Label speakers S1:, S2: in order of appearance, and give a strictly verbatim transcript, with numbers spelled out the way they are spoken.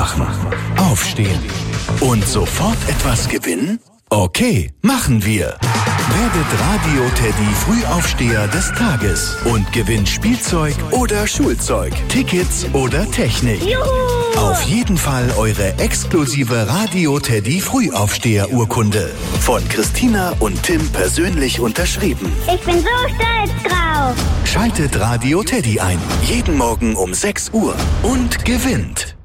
S1: Aufwachen, Aufstehen und sofort etwas gewinnen? Okay, machen wir. Werdet Radio-Teddy Frühaufsteher des Tages und gewinnt Spielzeug oder Schulzeug, Tickets oder Technik.
S2: Juhu!
S1: Auf jeden Fall eure exklusive Radio-Teddy Frühaufsteher-Urkunde. Von Christina und Tim persönlich unterschrieben.
S2: Ich bin so stolz drauf.
S1: Schaltet Radio Teddy ein. Jeden Morgen um sechs Uhr und gewinnt.